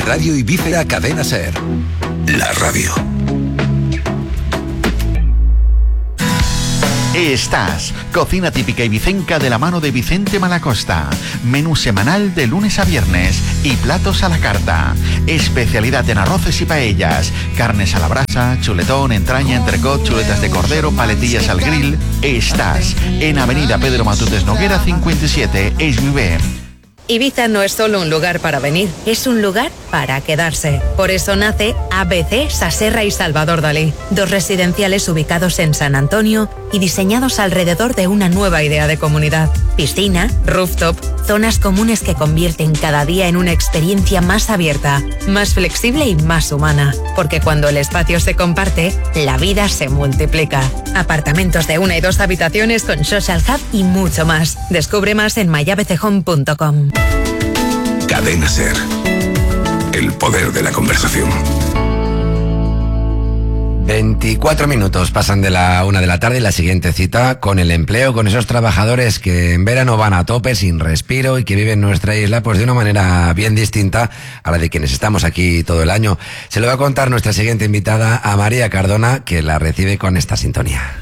Radio Ibiza Cadena Ser. La radio. Estás, cocina típica ibicenca de la mano de Vicente Malacosta. Menú semanal de lunes a viernes y platos a la carta. Especialidad en arroces y paellas, carnes a la brasa, chuletón, entraña, entrecot, chuletas de cordero, paletillas al grill. Estás en Avenida Pedro Matutes Noguera 57, Esvivé. Ibiza no es solo un lugar para venir, es un lugar para quedarse. Por eso nace ABC Saserra y Salvador Dalí, dos residenciales ubicados en San Antonio y diseñados alrededor de una nueva idea de comunidad. Piscina, rooftop, zonas comunes que convierten cada día en una experiencia más abierta, más flexible y más humana. Porque cuando el espacio se comparte, la vida se multiplica. Apartamentos de 1 y 2 habitaciones con social hub y mucho más. Descubre más en mayabecehome.com. Cadena Ser. El poder de la conversación. 24 minutos pasan de la 1 de la tarde y la siguiente cita con el empleo, con esos trabajadores que en verano van a tope, sin respiro y que viven nuestra isla pues de una manera bien distinta a la de quienes estamos aquí todo el año. Se lo va a contar nuestra siguiente invitada, a María Cardona, que la recibe con esta sintonía.